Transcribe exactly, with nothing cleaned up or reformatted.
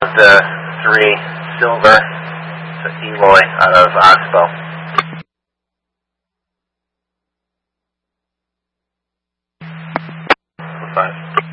The three silver to Eloy out of Oxbow. Five.